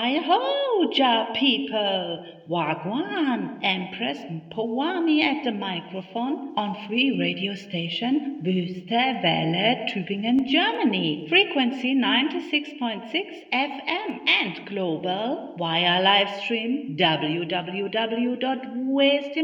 Hi-ho, Ja people! Wagwan, Empress Powami at the microphone on free radio station Wüste Welle, Tübingen, Germany. Frequency 96.6 FM and global via livestream www.westim